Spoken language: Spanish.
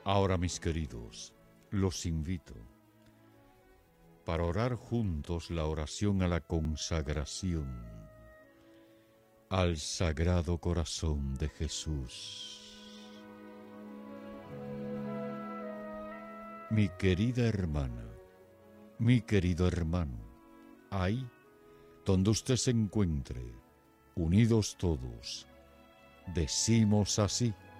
Ahora, mis queridos, los invito para orar juntos la oración a la consagración al Sagrado Corazón de Jesús. Mi querida hermana, mi querido hermano, ahí donde usted se encuentre, unidos todos, decimos así: